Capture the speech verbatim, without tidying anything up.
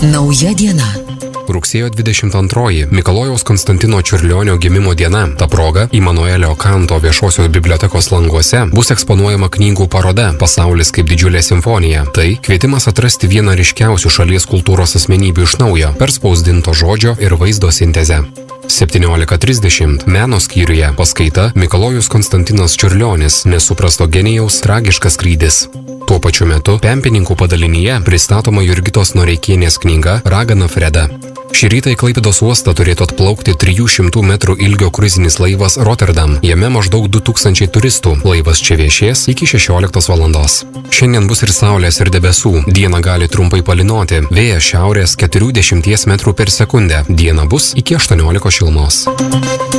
Nauja diena. Rugsėjo dvidešimt antroji Mikalojaus Konstantino Čiurlionio gimimo diena. Ta proga Imanuelio Kanto viešosios bibliotekos languose bus eksponuojama knygų paroda Pasaulis kaip didžiulė simfonija. Tai kvietimas atrasti vieną ryškiausių šalies kultūros asmenybių iš naujo per spausdinto žodžio ir vaizdo sintezę. septyniolika trisdešimt Meno skyriuje paskaita Mikalojus Konstantinas Čiurlionis – nesuprasto genijaus tragiškas skrydis. Tuo pačiu metu Pempininkų padalinyje pristatoma Jurgitos Noreikienės knyga Ragana Freda. Šį rytą į Klaipėdos uostą turėtų atplaukti trijų šimtų metrų ilgio kruizinis laivas Rotterdam. Jame maždaug du tūkstančiai turistų. Laivas čia viešės iki šešioliktos valandos. Šiandien bus ir saulės, ir debesų. Dieną gali trumpai palynoti. Vėjas šiaurės keturių dešimties metrų per sekundę. Diena bus iki aštuoniolikos šilumos.